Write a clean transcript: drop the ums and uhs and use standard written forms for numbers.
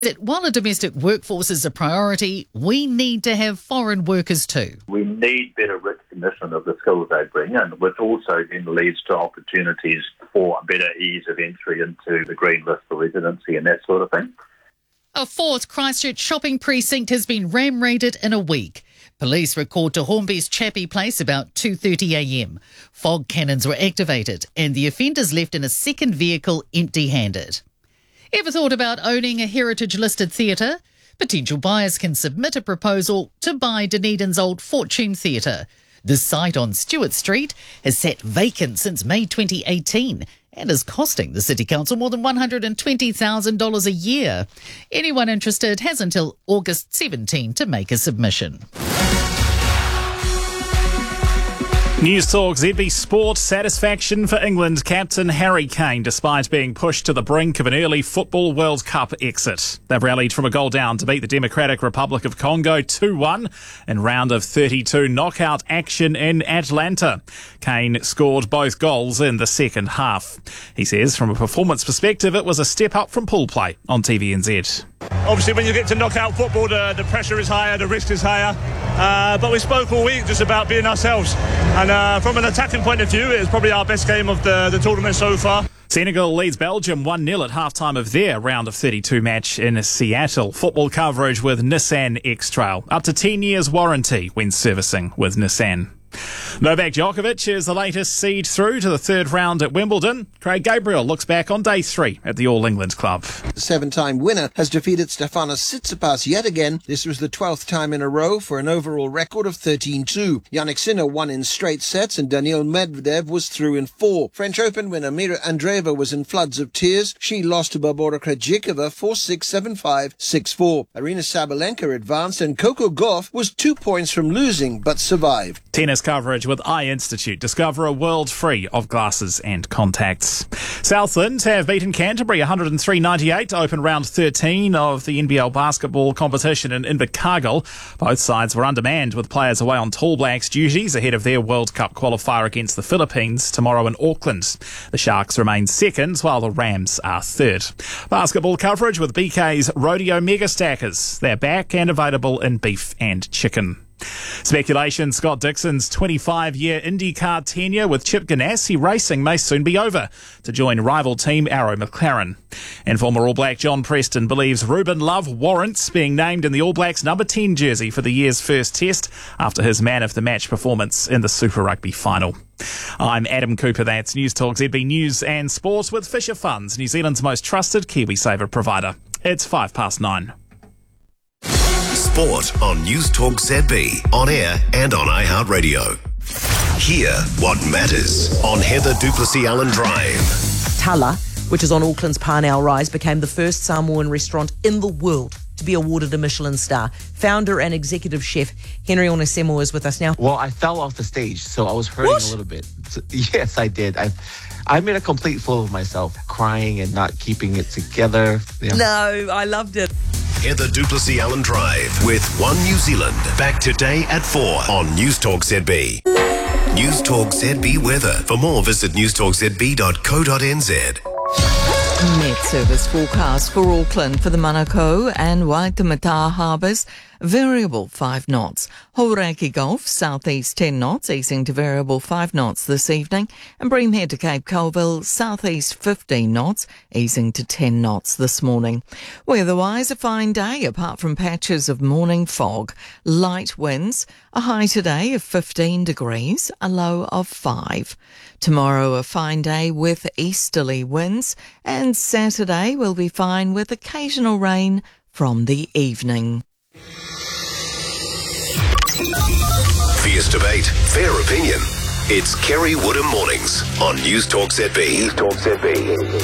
That while a domestic workforce is a priority, we need to have foreign workers too. We need better recognition of the skills they bring in, which also then leads to opportunities for better ease of entry into the green list for residency and that sort of thing. A fourth Christchurch shopping precinct has been ram-raided in a week. Police were called to Hornby's Chappie Place about 2:30am. Fog cannons were activated and the offenders left in a second vehicle empty-handed. Ever thought about owning a heritage-listed theatre? Potential buyers can submit a proposal to buy Dunedin's old Fortune Theatre. The site on Stewart Street has sat vacant since May 2018 and is costing the City Council more than $120,000 a year. Anyone interested has until August 17 to make a submission. News Talk ZB Sport. Satisfaction for England captain Harry Kane despite being pushed to the brink of an early Football World Cup exit. They've rallied from a goal down to beat the Democratic Republic of Congo 2-1 in round of 32 knockout action in Atlanta. Kane scored both goals in the second half. He says from a performance perspective it was a step up from pool play on TVNZ. Obviously, when you get to knockout football, the pressure is higher, the risk is higher. But we spoke all week just about being ourselves. And from an attacking point of view, it's probably our best game of the tournament so far. Senegal leads Belgium 1-0 at half-time of their round of 32 match in Seattle. Football coverage with Nissan X-Trail. Up to 10 years warranty when servicing with Nissan. Novak Djokovic is the latest seed through to the third round at Wimbledon. Craig Gabriel looks back on day 3 at the All England Club. The 7-time winner has defeated Stefanos Tsitsipas yet again. This was the 12th time in a row for an overall record of 13-2. Jannik Sinner won in straight sets and Daniil Medvedev was through in 4. French Open winner Mira Andreeva was in floods of tears. She lost to Barbora Krejcikova 4-6, 7-5, 6-4. Arina Sabalenka advanced and Coco Gauff was 2 points from losing but survived. Tennis coverage with Eye Institute. Discover a world free of glasses and contacts. Southland have beaten Canterbury 103-98 to open round 13 of the NBL basketball competition in Invercargill. Both sides were undermanned with players away on Tall Blacks duties ahead of their World Cup qualifier against the Philippines tomorrow in Auckland. The Sharks remain second while the Rams are third. Basketball coverage with BK's Rodeo Mega Stackers. They're back and available in beef and chicken. Speculation Scott Dixon's 25-year IndyCar tenure with Chip Ganassi Racing may soon be over to join rival team Arrow McLaren. And former All Black John Preston believes Ruben Love warrants being named in the All Blacks number 10 jersey for the year's first test after his man of the match performance in the Super Rugby final. I'm Adam Cooper. That's News Talk ZB News and Sport with Fisher Funds, New Zealand's most trusted KiwiSaver provider. It's 9:05. Sport on News Talk ZB, on air and on iHeartRadio. Hear what matters on Heather Duplessis Allen Drive. Tala, which is on Auckland's Parnell Rise, became the first Samoan restaurant in the world to be awarded a Michelin star. Founder and executive chef Henry Onesemo is with us now. Well, I fell off the stage, so I was hurting a little bit. Yes, I did. I made a complete fool of myself, crying and not keeping it together. Yeah. No, I loved it. Heather Duplessis Allen Drive with One New Zealand. Back today at 4 on News Talk ZB. News Talk ZB weather. For more, visit newstalkzb.co.nz. Met service forecast for Auckland for the Manukau and Waitemata harbours. Variable 5 knots. Hauraki Gulf, southeast 10 knots, easing to variable 5 knots this evening. And Breamhead to Cape Colville, southeast 15 knots, easing to 10 knots this morning. Weather-wise, a fine day, apart from patches of morning fog. Light winds, a high today of 15 degrees, a low of 5. Tomorrow, a fine day with easterly winds. And Saturday will be fine with occasional rain from the evening. Fierce debate, fair opinion. It's Kerry Woodham Mornings on News Talk ZB.